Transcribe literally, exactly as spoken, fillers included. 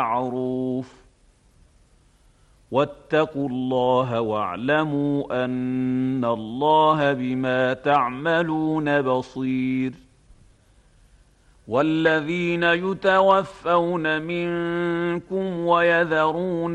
بالمعروف واتقوا الله واعلموا أن الله بما تعملون بصير. والذين يتوفون منكم ويذرون